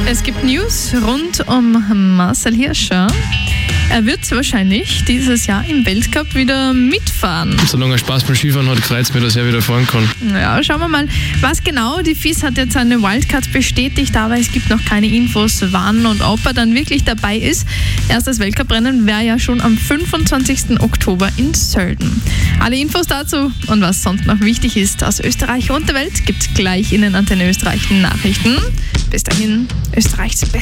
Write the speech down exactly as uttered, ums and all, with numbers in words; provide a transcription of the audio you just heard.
Es gibt News rund um Marcel Hirscher. Er wird wahrscheinlich dieses Jahr im Weltcup wieder mitfahren. Solange er Spaß beim Skifahren hat, kreuzt mir, dass er wieder fahren kann. Ja, schauen wir mal, was genau. Die F I S hat jetzt eine Wildcard bestätigt, aber es gibt noch keine Infos, wann und ob er dann wirklich dabei ist. Erstes Weltcuprennen wäre ja schon am fünfundzwanzigsten Oktober in Sölden. Alle Infos dazu und was sonst noch wichtig ist aus Österreich und der Welt gibt es gleich in den Antenne Österreich Nachrichten. Bis dahin, Österreichs Beste.